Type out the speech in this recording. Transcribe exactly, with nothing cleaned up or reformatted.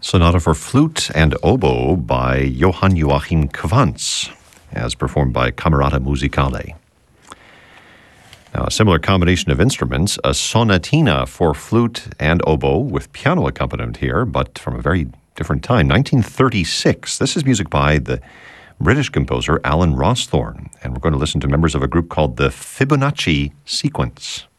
Sonata for Flute and Oboe by Johann Joachim Quantz, as performed by Camerata Musicale. Now, a similar combination of instruments, a sonatina for flute and oboe with piano accompaniment here, but from a very different time, nineteen thirty-six. This is music by the British composer Alan Rawsthorne, and we're going to listen to members of a group called the Fibonacci Sequence.